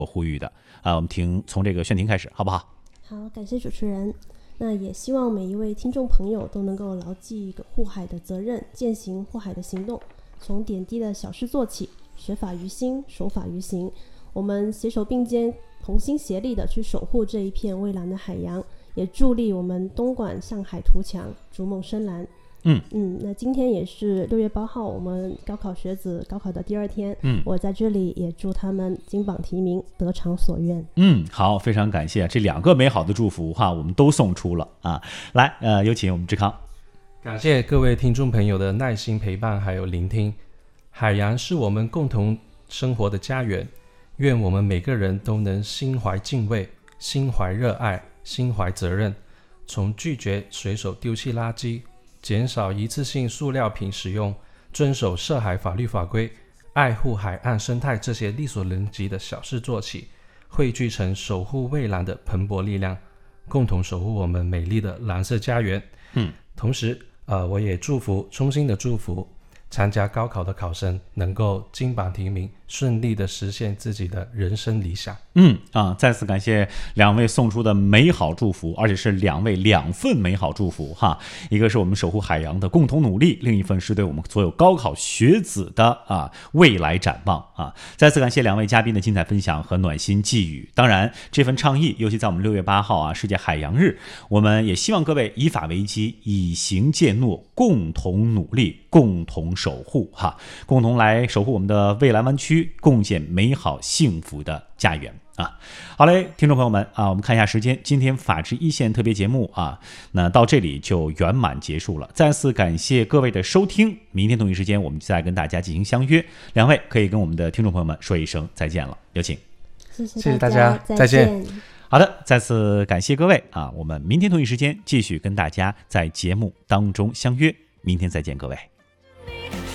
呼吁的我们从这个炫婷开始好不好？ 好，感谢主持人。那也希望每一位听众朋友都能够牢记护海的责任，践行护海的行动，从点滴的小事做起，学法于心，守法于行。我们携手并肩，同心协力的去守护这一片蔚蓝的海洋，也助力我们东莞向海图强，逐梦深蓝。那今天也是6月8号，我们高考学子高考的第2天，我在这里也祝他们金榜题名，得偿所愿。 好，非常感谢这2个美好的祝福我们都送出了来，有请我们志康。 感谢各位听众朋友的耐心陪伴还有聆听。海洋是我们共同生活的家园，愿我们每个人都能心怀敬畏，心怀热爱，心怀责任，从拒绝随手丢弃垃圾，减少一次性塑料品使用，遵守涉海法律法规，爱护海岸生态这些力所能及的小事做起，汇聚成守护蔚蓝的蓬勃力量，共同守护我们美丽的蓝色家园。同时我也衷心的祝福参加高考的考生能够金榜题名，顺利的实现自己的人生理想。 再次感谢2位送出的美好祝福，而且是2份美好祝福一个是我们守护海洋的共同努力，另一份是对我们所有高考学子的未来展望再次感谢2位嘉宾的精彩分享和暖心寄语。当然这份倡议，尤其在我们6月8号世界海洋日，我们也希望各位以法为基，以行践诺，共同努力，共同守护共同来守护我们的蔚蓝湾区，贡献美好幸福的家园好嘞，听众朋友们我们看一下时间，今天法治一线特别节目那到这里就圆满结束了。再次感谢各位的收听，明天同一时间我们再跟大家进行相约。2位可以跟我们的听众朋友们说一声再见了，有请。 谢谢大家，再见。 好的，再次感谢各位我们明天同一时间继续跟大家在节目当中相约，明天再见各位。